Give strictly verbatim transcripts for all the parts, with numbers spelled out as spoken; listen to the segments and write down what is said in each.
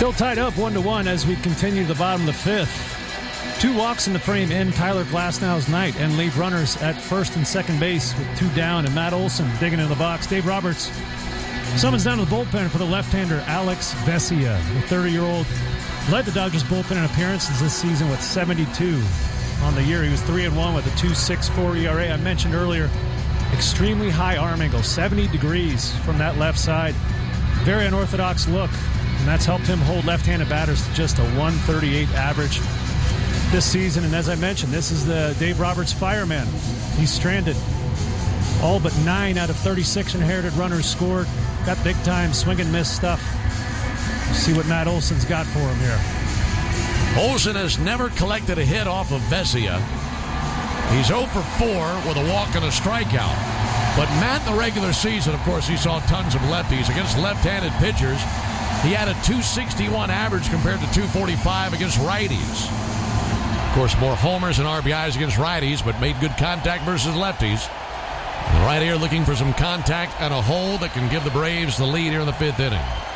Still tied up one to one as we continue to the bottom of the fifth. Two walks in the frame end Tyler Glasnow's night and leave runners at first and second base with two down, and Matt Olson digging in the box. Dave Roberts summons down to the bullpen for the left-hander Alex Vesia. The thirty-year-old led the Dodgers bullpen in appearances this season with seventy-two. On the year, he was three and one with a two point six four E R A. I mentioned earlier, extremely high arm angle, seventy degrees from that left side. Very unorthodox look, and that's helped him hold left-handed batters to just a one thirty-eight average this season. And as I mentioned, this is the Dave Roberts fireman. He's stranded all but nine out of thirty-six inherited runners scored. Got big-time swing-and-miss stuff. See what Matt Olson's got for him here. Olson has never collected a hit off of Vesia. He's oh for four with a walk and a strikeout. But Matt, in the regular season, of course, he saw tons of lefties. Against left-handed pitchers, he had a two sixty-one average compared to two forty-five against righties. Of course, more homers and R B Is against righties, but made good contact versus lefties. And right here looking for some contact and a hole that can give the Braves the lead here in the fifth inning.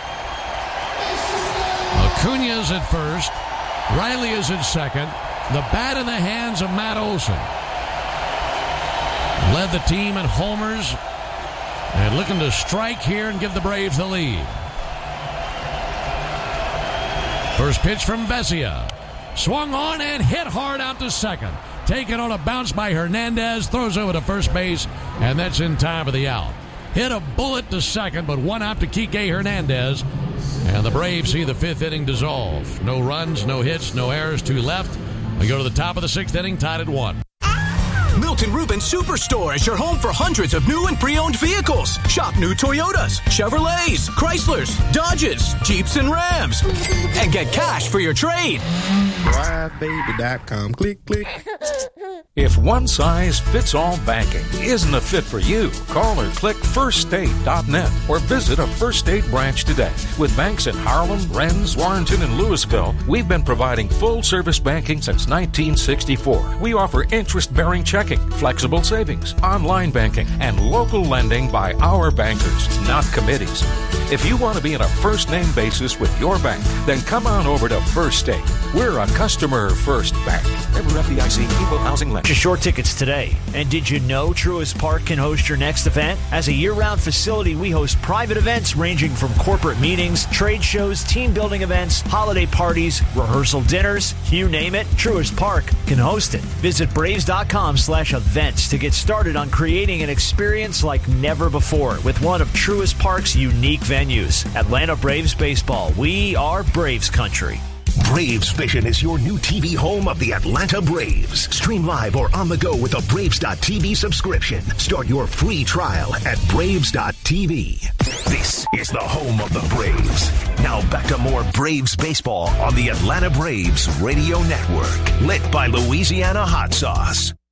Acuña's at first. Riley is at second. The bat in the hands of Matt Olson. Led the team in homers and looking to strike here and give the Braves the lead. First pitch from Vesia. Swung on and hit hard out to second. Taken on a bounce by Hernandez. Throws over to first base, and that's in time for the out. Hit a bullet to second, but one out to Kike Hernandez. And the Braves see the fifth inning dissolve. No runs, no hits, no errors, two left. We go to the top of the sixth inning, tied at one. Milton Rubin Superstore is your home for hundreds of new and pre-owned vehicles. Shop new Toyotas, Chevrolets, Chryslers, Dodges, Jeeps, and Rams. And get cash for your trade. drive baby dot com. Click, click. If one size fits all banking isn't a fit for you, call or click first state dot net or visit a First State branch today. With banks in Harlem, Rennes, Warrenton, and Louisville, we've been providing full-service banking since nineteen sixty-four. We offer interest-bearing checking, flexible savings, online banking, and local lending by our bankers, not committees. If you want to be in a first-name basis with your bank, then come on over to First State. We're a customer-first bank. Member F D I C, Equal Housing Lender. Your short tickets today. And did you know Truist Park can host your next event? As a year-round facility, we host private events ranging from corporate meetings, trade shows, team building events, holiday parties, rehearsal dinners, you name it, Truist Park can host it. Visit Braves.com slash events to get started on creating an experience like never before with one of Truist Park's unique venues. Atlanta Braves Baseball. We are Braves country. Braves Vision is your new T V home of the Atlanta Braves. Stream live or on the go with a Braves dot T V subscription. Start your free trial at Braves dot T V. This is the home of the Braves. Now back to more Braves baseball on the Atlanta Braves Radio Network. Lit by Louisiana Hot Sauce.